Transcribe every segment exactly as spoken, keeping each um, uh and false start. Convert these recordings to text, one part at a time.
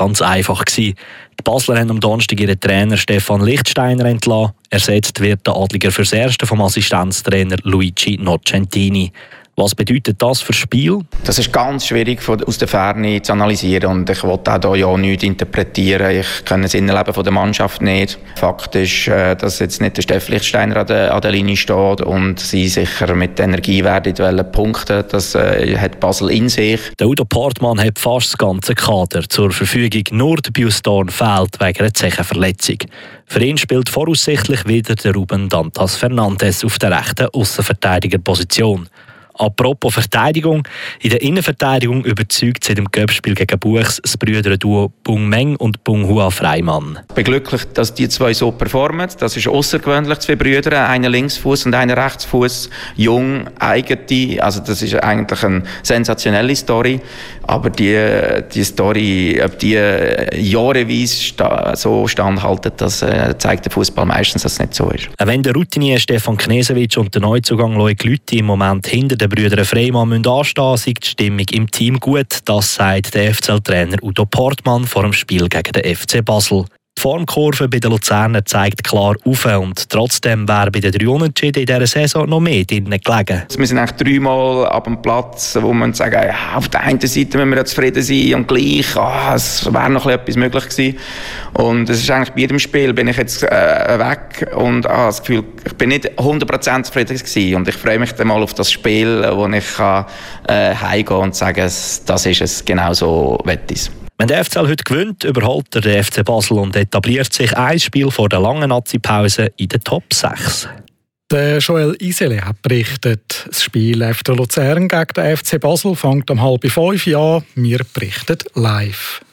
ganz einfach gewesen. Die Basler haben am Donnerstag ihren Trainer Stefan Lichtsteiner entlassen. Ersetzt wird der Adliger fürs Erste vom Assistenztrainer Luigi Nocentini. Was bedeutet das für das Spiel? Das ist ganz schwierig aus der Ferne zu analysieren und ich will auch hier ja nichts interpretieren. Ich kenne das Innenleben von der Mannschaft nicht. Fakt ist, dass jetzt nicht der Stefan Lichtsteiner an der, an der Linie steht und sie sicher mit Energie werden wollen punkten. Das äh, hat Basel in sich. Der Udo Portmann hat fast das ganze Kader zur Verfügung. Nur der Pius Dorn fehlt wegen einer Zechenverletzung. Für ihn spielt voraussichtlich wieder der Ruben Dantas Fernandes auf der rechten Aussenverteidigerposition. Apropos Verteidigung. In der Innenverteidigung überzeugt seit dem Cup-Spiel gegen Buchs das Brüderduo Bung Meng und Bung Hua Freimann. Ich bin glücklich, dass die zwei so performen. Das ist außergewöhnlich, zwei Brüder, einer Linksfuß und einer Rechtsfuß, jung, eigene. Also das ist eigentlich eine sensationelle Story. Aber die, die Story, ob die jahreweise sta- so standhalten, das äh, zeigt der Fußball meistens, dass es nicht so ist. Wenn der Routinier Stefan Knesewitsch und der Neuzugang Loic Lüthi im Moment hinter den Brüdern Freimann anstehen müssen, ist die Stimmung im Team gut. Das sagt der F C L-Trainer Udo Portmann vor dem Spiel gegen den F C Basel. Die Formkurve bei den Luzernern zeigt klar auf und trotzdem wäre bei den drei Unentschieden in dieser Saison noch mehr drinnen gelegen. Wir sind eigentlich dreimal ab dem Platz, wo man sagen, ja, auf der einen Seite müssen wir ja zufrieden sein und gleich, ah, es wäre noch etwas möglich gewesen. Und es ist eigentlich bei jedem Spiel bin ich jetzt äh, weg und ah, das Gefühl, ich bin nicht hundert Prozent zufrieden gewesen. Und ich freue mich dann mal auf das Spiel, wo ich kann, äh, heimgehen und sagen, das ist es, genau so wett ist. Wenn der F C L heute gewinnt, überholt er den F C Basel und etabliert sich ein Spiel vor der langen Nazi-Pause in den Top sechs. Der Joel Isele hat berichtet, das Spiel F C Luzern gegen den F C Basel fängt um halb fünf an. Wir berichten live.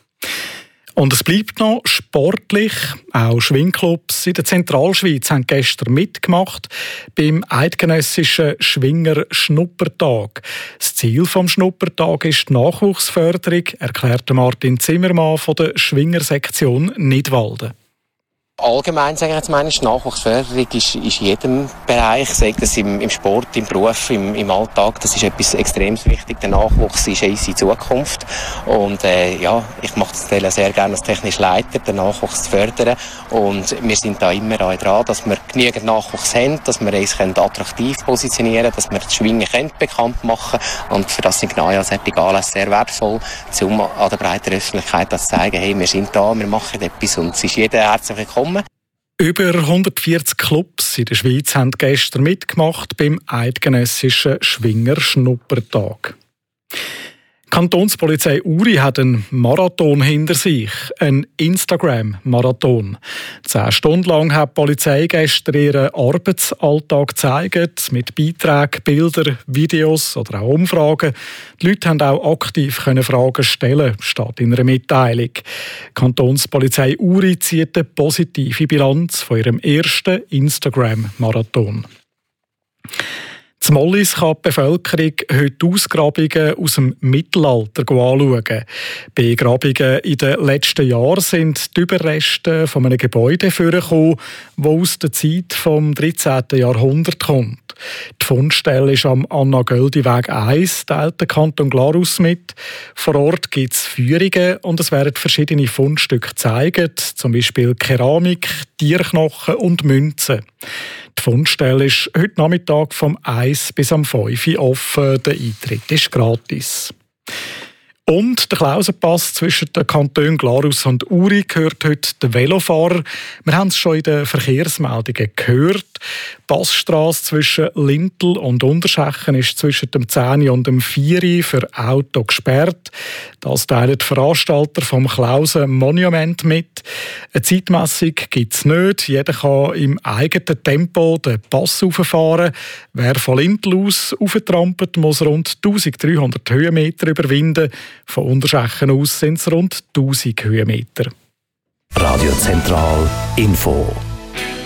Und es bleibt noch sportlich. Auch Schwingclubs in der Zentralschweiz haben gestern mitgemacht beim eidgenössischen Schwinger-Schnuppertag. Das Ziel des Schnuppertags ist die Nachwuchsförderung, erklärte Martin Zimmermann von der Schwingersektion Nidwalden. Allgemein sage ich jetzt mal, die Nachwuchsförderung ist, ist in jedem Bereich, sei das im, im Sport, im Beruf, im, im Alltag, das ist etwas extrem wichtig. Der Nachwuchs ist unsere Zukunft und äh, ja, ich mache das sehr gerne als technischer Leiter, den Nachwuchs zu fördern und wir sind da immer dran, dass wir genügend Nachwuchs haben, dass wir uns attraktiv positionieren können, dass wir das Schwingen können, bekannt machen und für das sind genau ja solche Anlässe sehr wertvoll, um an der breiten Öffentlichkeit zu zeigen, hey, wir sind da, wir machen etwas und es ist jeder herzlich willkommen. Über hundertvierzig Clubs in der Schweiz haben gestern mitgemacht beim eidgenössischen Schwinger-Schnuppertag. Die Kantonspolizei Uri hat einen Marathon hinter sich, einen Instagram-Marathon. Zehn Stunden lang hat die Polizei gestern ihren Arbeitsalltag gezeigt, mit Beiträgen, Bildern, Videos oder auch Umfragen. Die Leute konnten auch aktiv Fragen stellen, steht in einer Mitteilung. Die Kantonspolizei Uri zieht eine positive Bilanz von ihrem ersten Instagram-Marathon. In Mollis kann die Bevölkerung heute Ausgrabungen aus dem Mittelalter anschauen. Bei Grabungen in den letzten Jahren sind die Überreste von einem Gebäude vorgekommen, das aus der Zeit des dreizehnten Jahrhunderts kommt. Die Fundstelle ist am Anna-Göldi-Weg eins, teilt der Kanton Glarus mit. Vor Ort gibt es Führungen und es werden verschiedene Fundstücke gezeigt, zum Beispiel Keramik, Tierknochen und Münzen. Die Fundstelle ist heute Nachmittag vom eins bis am fünf Uhr offen. Der Eintritt ist gratis. Und der Klausenpass zwischen den Kantonen Glarus und Uri gehört heute den Velofahrer. Wir haben es schon in den Verkehrsmeldungen gehört. Die Passstrasse zwischen Lintel und Unterschechen ist zwischen dem zehn und dem vier für Auto gesperrt. Das teilen die Veranstalter vom Klausen Monument mit. Eine Zeitmessung gibt es nicht. Jeder kann im eigenen Tempo den Pass rauffahren. Wer von Lintel aus rauftrampelt, muss rund eintausenddreihundert Höhenmeter überwinden. Von Unterschechen aus sind es rund tausend Höhenmeter. Radio Zentral Info.